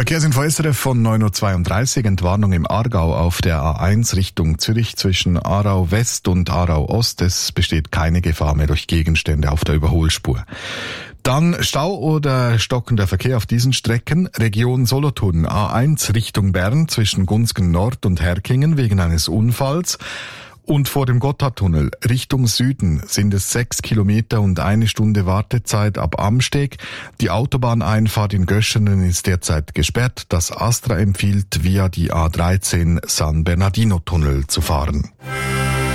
Verkehrsinfo SRF von 9.32 Uhr. Entwarnung im Aargau auf der A1 Richtung Zürich zwischen Aarau West und Aarau Ost. Es besteht keine Gefahr mehr durch Gegenstände auf der Überholspur. Dann Stau oder stockender Verkehr auf diesen Strecken. Region Solothurn, A1 Richtung Bern zwischen Gunzgen Nord und Herkingen wegen eines Unfalls. Und vor dem Gotthardtunnel Richtung Süden sind es 6 Kilometer und 1 Stunde Wartezeit ab Amsteg. Die Autobahneinfahrt in Göschenen ist derzeit gesperrt. Das ASTRA empfiehlt, via die A13 San Bernardino Tunnel zu fahren.